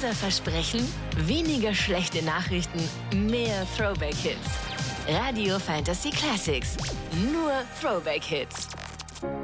Unser Versprechen? Weniger schlechte Nachrichten, mehr Throwback-Hits. Radio Fantasy Classics. Nur Throwback-Hits.